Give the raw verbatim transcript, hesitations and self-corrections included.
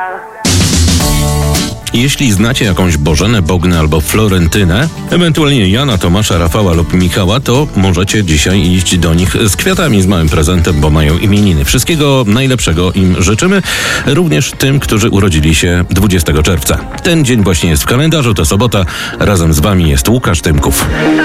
Jeśli znacie jakąś Bożenę, Bognę albo Florentynę, ewentualnie Jana, Tomasza, Rafała lub Michała, to możecie dzisiaj iść do nich z kwiatami, z małym prezentem, bo mają imieniny. Wszystkiego najlepszego im życzymy, również tym, którzy urodzili się dwudziestego czerwca. Ten dzień właśnie jest w kalendarzu, to sobota. Razem z wami jest Łukasz Tymków.